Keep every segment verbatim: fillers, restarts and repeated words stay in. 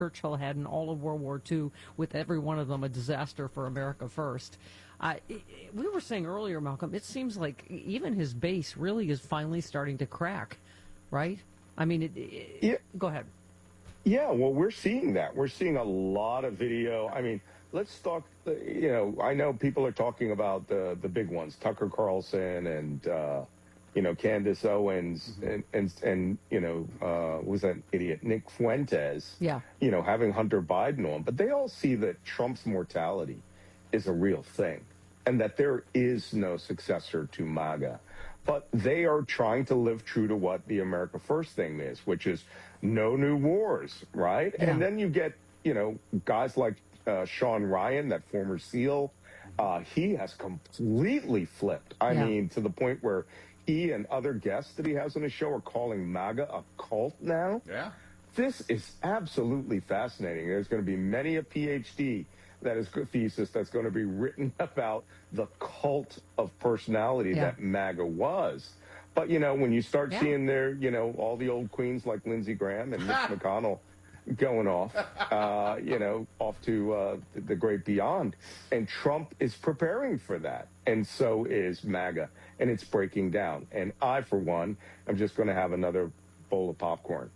Churchill had in all of World War Two, with every one of them a disaster for America first. Uh, it, it, we were saying earlier, Malcolm, it seems like even his base really is finally starting to crack, right? I mean, it, it, yeah. Go ahead. Yeah, well, we're seeing that. We're seeing a lot of video. I mean, let's talk, you know, I know people are talking about the, the big ones, Tucker Carlson and, uh, you know, Candace Owens mm-hmm. and, and, and, you know, uh, was that idiot, Nick Fuentes, yeah. you know, having Hunter Biden on. But they all see that Trump's mortality is a real thing and that there is no successor to MAGA. But they are trying to live true to what the America First thing is, which is no new wars, right? Yeah. And then you get, you know, guys like uh, Sean Ryan, that former SEAL, uh, he has completely flipped. I yeah. mean, to the point where he and other guests that he has on his show are calling MAGA a cult now. Yeah. This is absolutely fascinating. There's going to be many a P H D that is a thesis that's going to be written about the cult of personality yeah. that MAGA was. But, you know, when you start yeah. seeing their, you know, all the old queens like Lindsey Graham and Mitch McConnell going off, uh, you know, off to uh, the, the great beyond, and Trump is preparing for that. And so is MAGA. And it's breaking down. And I, for one, am just going to have another bowl of popcorn.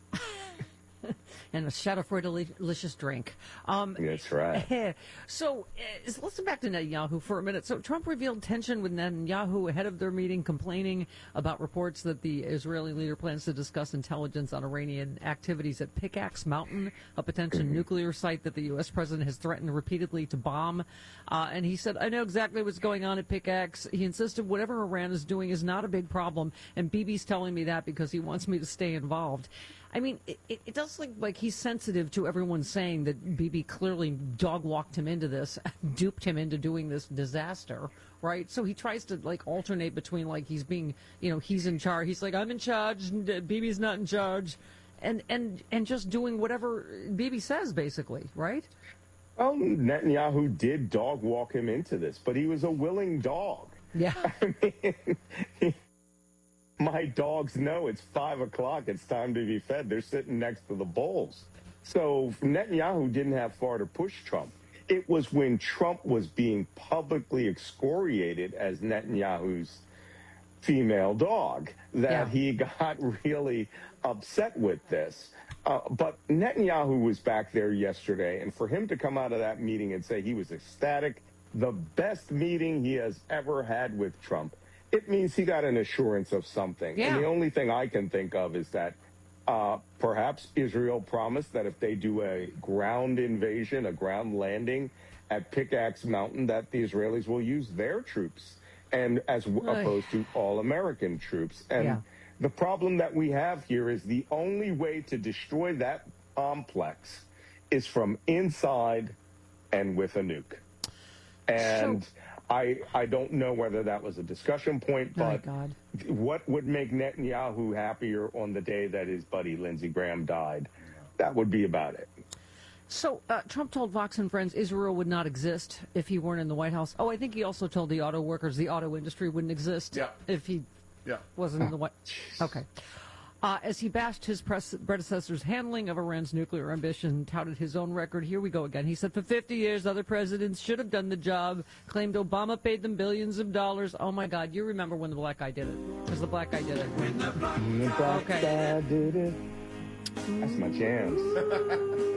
And a shot of delicious drink. Um, That's right. So uh, let's get back to Netanyahu for a minute. So Trump revealed tension with Netanyahu ahead of their meeting, complaining about reports that the Israeli leader plans to discuss intelligence on Iranian activities at Pickaxe Mountain, a potential nuclear site that the U S president has threatened repeatedly to bomb. Uh, and he said, I know exactly what's going on at Pickaxe. He insisted whatever Iran is doing is not a big problem, and Bibi's telling me that because he wants me to stay involved. I mean, it, it, it does look like he's sensitive to everyone saying that Bibi clearly dog-walked him into this, duped him into doing this disaster, right? So he tries to, like, alternate between, like, he's being, you know, he's in charge. He's like, I'm in charge, and Bibi's not in charge, and, and, and just doing whatever Bibi says, basically, right? Well, Netanyahu did dog-walk him into this, but he was a willing dog. Yeah. I mean, he, my dogs know it's five o'clock. It's time to be fed. They're sitting next to the bowls. So Netanyahu didn't have far to push Trump. It was when Trump was being publicly excoriated as Netanyahu's female dog that yeah. he got really upset with this. Uh, but Netanyahu was back there yesterday, and for him to come out of that meeting and say he was ecstatic, the best meeting he has ever had with Trump, it means he got an assurance of something. Yeah. And the only thing I can think of is that uh, perhaps Israel promised that if they do a ground invasion, a ground landing at Pickaxe Mountain, that the Israelis will use their troops, and as w- opposed to all American troops. And yeah. the problem that we have here is the only way to destroy that complex is from inside and with a nuke. And so- I, I don't know whether that was a discussion point, but oh God. what would make Netanyahu happier on the day that his buddy Lindsey Graham died? That would be about it. So uh, Trump told Fox and Friends Israel would not exist if he weren't in the White House. Oh, I think he also told the auto workers the auto industry wouldn't exist yeah. if he yeah. wasn't in the White House. Okay. Uh, as he bashed his predecessor's handling of Iran's nuclear ambition and touted his own record, here we go again. He said for fifty years, other presidents should have done the job, claimed Obama paid them billions of dollars. Oh, my God, you remember when the black guy did it, because the black guy did it. When the black okay. guy did it. That's my jams.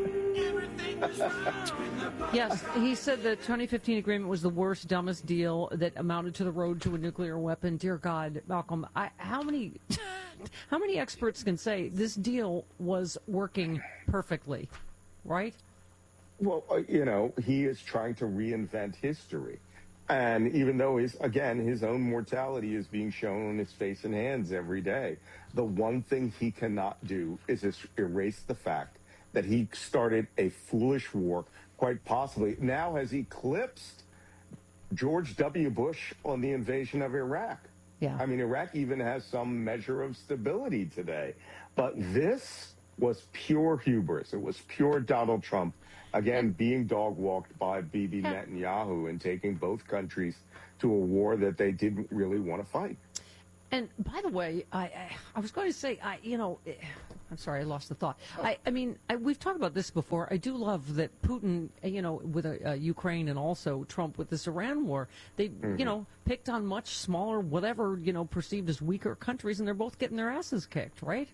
Yes, he said the twenty fifteen agreement was the worst, dumbest deal that amounted to the road to a nuclear weapon. Dear God, Malcolm, I, how many... How many experts can say this deal was working perfectly, right? Well, uh, you know, he is trying to reinvent history. And even though, his, again, his own mortality is being shown on his face and hands every day, the one thing he cannot do is erase the fact that he started a foolish war, quite possibly now has eclipsed George W. Bush on the invasion of Iraq. Yeah. I mean, Iraq even has some measure of stability today. But this was pure hubris. It was pure Donald Trump, again, being dog-walked by Bibi yeah. Netanyahu and taking both countries to a war that they didn't really want to fight. And by the way, I I, I was going to say, I you know, I'm sorry, I lost the thought. I, I mean, I, we've talked about this before. I do love that Putin, uh, you know, with uh, uh, Ukraine and also Trump with this Iran war, they, mm-hmm. you know, picked on much smaller, whatever, you know, perceived as weaker countries, and they're both getting their asses kicked, right?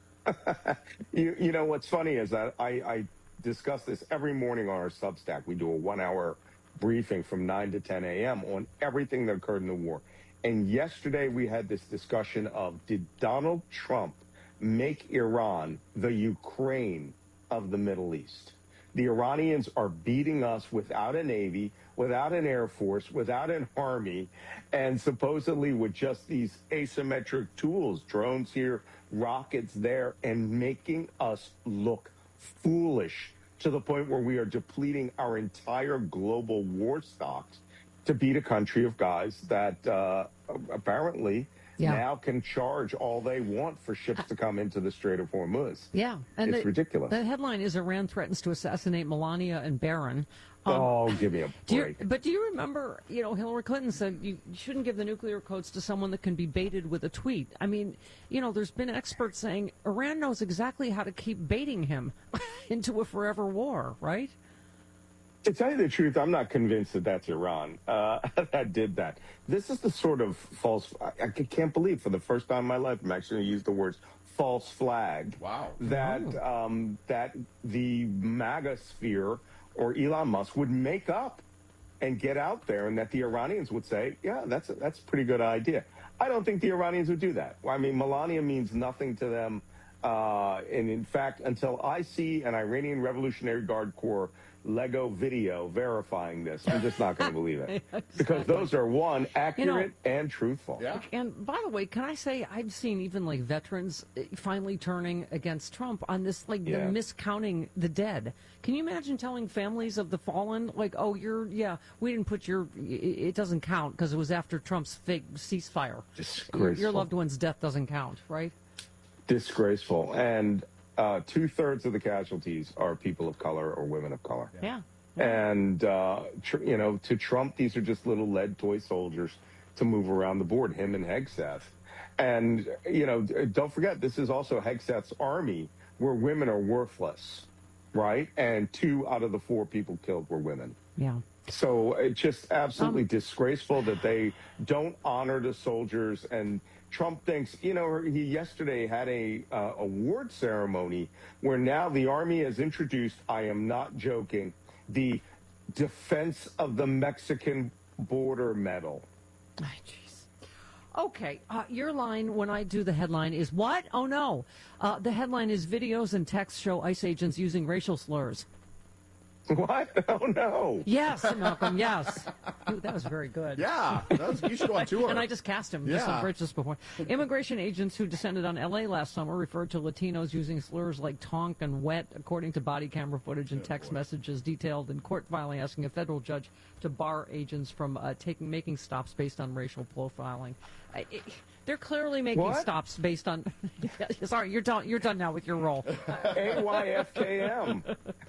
you, you know, what's funny is that I, I discuss this every morning on our Substack. We do a one-hour briefing from nine to ten a.m. on everything that occurred in the war. And yesterday we had this discussion of, did Donald Trump make Iran the Ukraine of the Middle East? The Iranians are beating us without a navy, without an air force, without an army, and supposedly with just these asymmetric tools, drones here, rockets there, and making us look foolish to the point where we are depleting our entire global war stocks to beat a country of guys that uh, apparently yeah. now can charge all they want for ships to come into the Strait of Hormuz. Yeah. And it's the, ridiculous. The headline is Iran threatens to assassinate Melania and Barron. Um, oh, give me a break. Do you, but do you remember, you know, Hillary Clinton said you shouldn't give the nuclear codes to someone that can be baited with a tweet. I mean, you know, there's been experts saying Iran knows exactly how to keep baiting him into a forever war, right? To tell you the truth, I'm not convinced that that's Iran uh, that did that. This is the sort of false, I, I can't believe for the first time in my life I'm actually going to use the words false flag. Wow. That, oh. um, that the MAGA sphere or Elon Musk would make up and get out there, and that the Iranians would say, yeah, that's a, that's a pretty good idea. I don't think the Iranians would do that. I mean, Melania means nothing to them. Uh, and in fact, until I see an Iranian Revolutionary Guard Corps Lego video verifying this, I'm just not going to believe it. Exactly. Because those are, one, accurate you know, and truthful. Yeah. And by the way, can I say, I've seen even like veterans finally turning against Trump on this, like yeah. the miscounting the dead. Can you imagine telling families of the fallen, like, oh, you're, yeah, we didn't put your, it doesn't count because it was after Trump's fake ceasefire. Disgraceful. Your loved one's death doesn't count, right? Disgraceful. And uh, two-thirds of the casualties are people of color or women of color. Yeah. And, uh, tr- you know, to Trump, these are just little lead toy soldiers to move around the board, him and Hegseth. And, you know, don't forget, this is also Hegseth's army where women are worthless, right? And two out of the four people killed were women. Yeah. So it's just absolutely um, disgraceful that they don't honor the soldiers. And Trump thinks, you know, he yesterday had a uh, award ceremony where now the Army has introduced, I am not joking, the Defense of the Mexican Border Medal. Oh, jeez. Okay, uh, your line when I do the headline is what? Oh, no. Uh, the headline is videos and texts show ICE agents using racial slurs. What? Oh, no. Yes, Malcolm, yes. Ooh, that was very good. Yeah, that was, you should go on tour. And I just cast him yeah. just on Bridges before. Immigration agents who descended on L A last summer referred to Latinos using slurs like tonk and wet, according to body camera footage and text messages detailed in court filing asking a federal judge to bar agents from uh, taking making stops based on racial profiling. I, it, They're clearly making what? stops based on. Sorry, you're done. You're done now with your role. A Y F K M.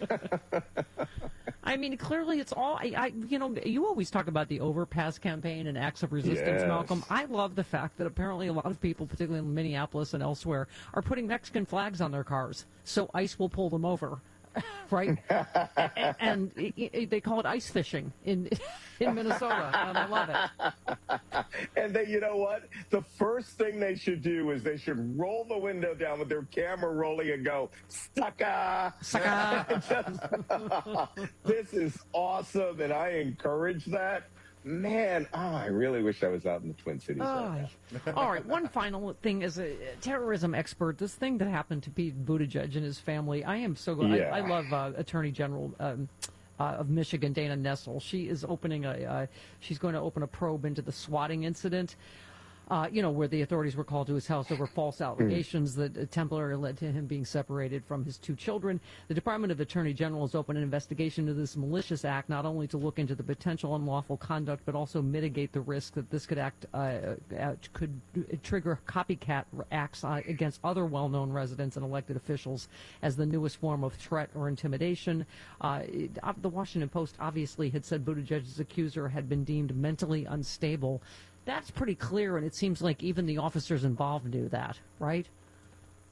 I mean, clearly it's all. I, I, you know, you always talk about the overpass campaign and acts of resistance, yes. Malcolm. I love the fact that apparently a lot of people, particularly in Minneapolis and elsewhere, are putting Mexican flags on their cars, so ICE will pull them over. Right, and, and it, it, they call it ice fishing in in Minnesota, and I love it. And they, you know what? The first thing they should do is they should roll the window down with their camera rolling and go, "Sucker, sucker." Just, this is awesome, and I encourage that. Man, oh, I really wish I was out in the Twin Cities. Oh. Right All right, one final thing as a terrorism expert, this thing that happened to Pete Buttigieg and his family, I am so glad. Yeah. I, I love uh, Attorney General um, uh, of Michigan, Dana Nessel. She is opening a, uh, she's going to open a probe into the swatting incident. Uh, you know, where the authorities were called to his house over false allegations that uh, temporarily led to him being separated from his two children. The Department of Attorney General has opened an investigation into this malicious act, not only to look into the potential unlawful conduct, but also mitigate the risk that this could act uh, uh, could trigger copycat acts uh, against other well-known residents and elected officials as the newest form of threat or intimidation. Uh, it, uh, the Washington Post obviously had said Buttigieg's accuser had been deemed mentally unstable. That's pretty clear, and it seems like even the officers involved knew that, right?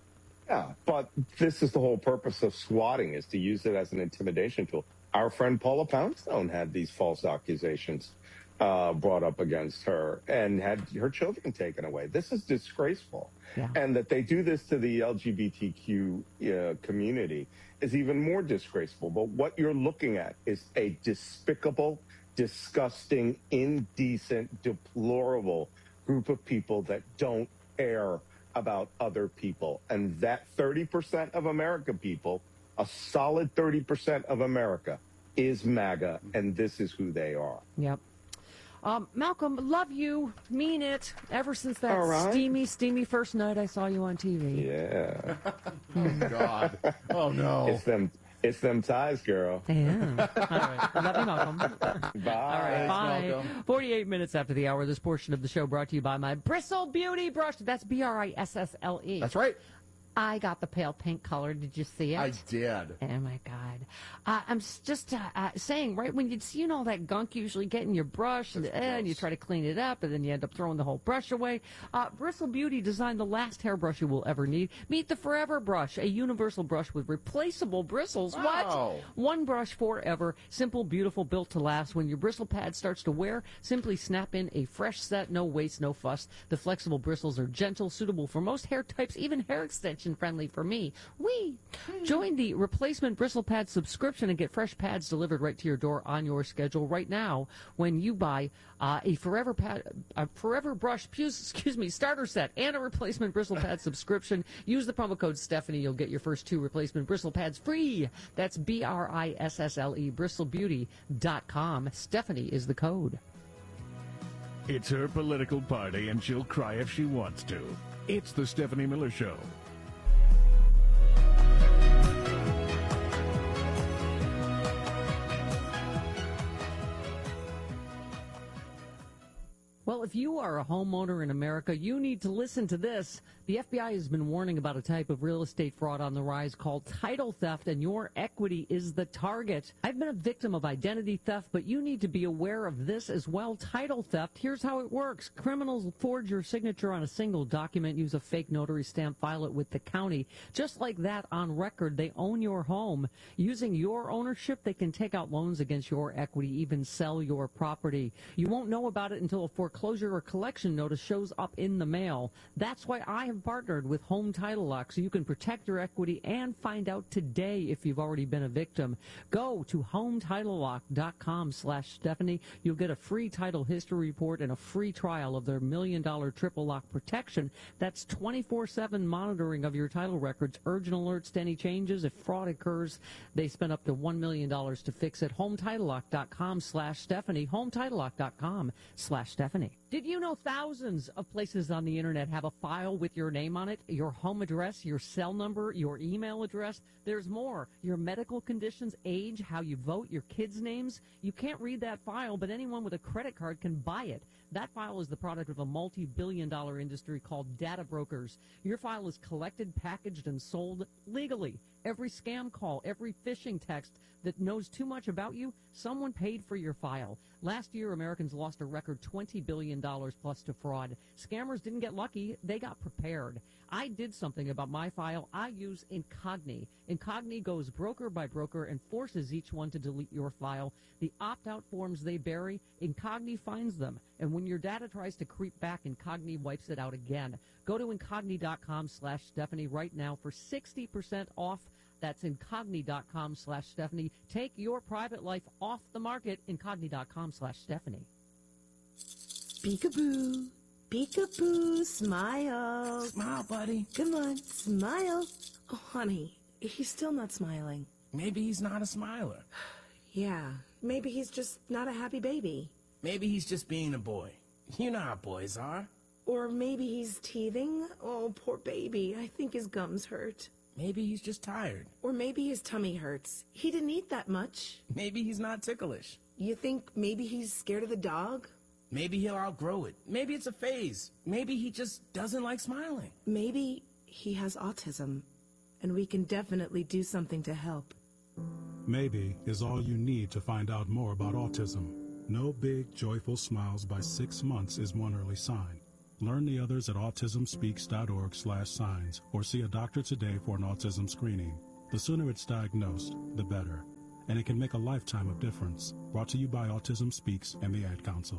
Yeah, but this is the whole purpose of swatting, is to use it as an intimidation tool. Our friend Paula Poundstone had these false accusations uh, brought up against her and had her children taken away. This is disgraceful. Yeah. And that they do this to the L G B T Q uh, community is even more disgraceful. But what you're looking at is a despicable, disgusting, indecent, deplorable group of people that don't care about other people. And that thirty percent of American people, a solid thirty percent of America, is MAGA, and this is who they are. Yep. Um, Malcolm, love you, mean it. Ever since that right. steamy, steamy first night I saw you on T V. Yeah. Oh, God. Oh, no. It's them it's them ties, girl. Yeah. All right. Love you, Malcolm. Bye. All right, Thanks, bye. Malcolm. forty-eight minutes after the hour, this portion of the show brought to you by my Bristle Beauty Brush. That's B R I S S L E. That's right. I got the pale pink color. Did you see it? I did. Oh, my God. Uh, I'm s- just uh, uh, saying, right, when you see all that gunk you usually get in your brush, and, and you try to clean it up, and then you end up throwing the whole brush away, uh, Bristle Beauty designed the last hairbrush you will ever need. Meet the Forever Brush, a universal brush with replaceable bristles. Wow. What? One brush forever. Simple, beautiful, built to last. When your bristle pad starts to wear, simply snap in a fresh set, no waste, no fuss. The flexible bristles are gentle, suitable for most hair types, even hair extension friendly for me. Wee! Join the replacement bristle pad subscription and get fresh pads delivered right to your door on your schedule right now when you buy uh, a Forever pad, a Forever Brush, excuse me, starter set and a replacement bristle pad subscription. Use the promo code Stephanie. You'll get your first two replacement bristle pads free. That's B R I S S L E, bristle beauty dot com. Stephanie is the code. It's her political party, and she'll cry if she wants to. It's the Stephanie Miller Show. Well, if you are a homeowner in America, you need to listen to this. The F B I has been warning about a type of real estate fraud on the rise called title theft, and your equity is the target. I've been a victim of identity theft, but you need to be aware of this as well. Title theft, here's how it works. Criminals forge your signature on a single document, use a fake notary stamp, file it with the county. Just like that, on record, they own your home. Using your ownership, they can take out loans against your equity, even sell your property. You won't know about it until a foreclosure or collection notice shows up in the mail. That's why I have partnered with Home Title Lock, so you can protect your equity and find out today if you've already been a victim. Go to home title lock dot com slash Stephanie. You'll get a free title history report and a free trial of their million dollar triple lock protection. That's twenty-four seven monitoring of your title records, urgent alerts to any changes. If fraud occurs, they spend up to one million dollars to fix it. home title lock dot com slash Stephanie. home title lock dot com slash Stephanie. Did you know thousands of places on the internet have a file with your name on it, your home address, your cell number, your email address? There's more. Your medical conditions, age, how you vote, your kids' names. You can't read that file, but anyone with a credit card can buy it. That file is the product of a multi-billion dollar industry called data brokers. Your file is collected, packaged, and sold legally. Every scam call, every phishing text that knows too much about you, someone paid for your file. Last year, Americans lost a record twenty billion dollars plus to fraud. Scammers didn't get lucky. They got prepared. I did something about my file. I use Incogni. Incogni goes broker by broker and forces each one to delete your file. The opt-out forms they bury, Incogni finds them. And when your data tries to creep back, Incogni wipes it out again. Go to incogni dot com slash Stephanie right now for sixty percent off. That's incogni dot com slash Stephanie. Take your private life off the market, incogni dot com slash Stephanie. Peekaboo, peekaboo, smile. Smile, buddy. Come on, smile. Oh, honey, he's still not smiling. Maybe he's not a smiler. Yeah, maybe he's just not a happy baby. Maybe he's just being a boy. You know how boys are. Or maybe he's teething. Oh, poor baby. I think his gums hurt. Maybe he's just tired. Or maybe his tummy hurts. He didn't eat that much. Maybe he's not ticklish. You think maybe he's scared of the dog? Maybe he'll outgrow it. Maybe it's a phase. Maybe he just doesn't like smiling. Maybe he has autism, and we can definitely do something to help. Maybe is all you need to find out more about autism. No big, joyful smiles by six months is one early sign. Learn the others at autism speaks dot org slash signs or see a doctor today for an autism screening. The sooner it's diagnosed, the better. And it can make a lifetime of difference. Brought to you by Autism Speaks and the Ad Council.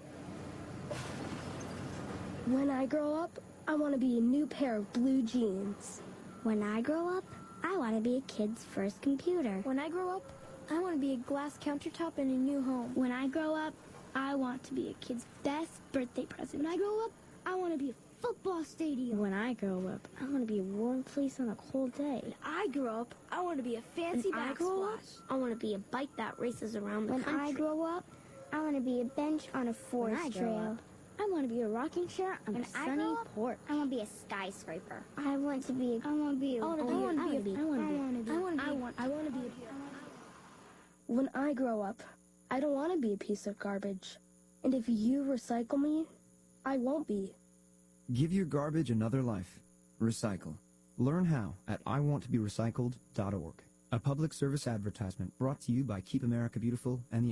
When I grow up, I want to be a new pair of blue jeans. When I grow up, I want to be a kid's first computer. When I grow up, I want to be a glass countertop in a new home. When I grow up, I want to be a kid's best birthday present. When I grow up, I want to be a football stadium. When I grow up, I want to be a warm place on a cold day. When I grow up, I want to be a fancy When I grow up, backsplash. I want to be a bike that races around the When country. I grow up, I want to be a bench on a forest I grow trail. up, I want to be a rocking chair on When a I sunny grow up, porch. I want to be a skyscraper. I want to be. I want to be a... I want to I be. want to I be want to be. a... I want to be... I want to be. I want to be. I want- I want to be. When I grow up, I don't want to be a piece of garbage. And if you recycle me, I won't be. Give your garbage another life. Recycle. Learn how at I want to be recycled dot org. A public service advertisement brought to you by Keep America Beautiful and the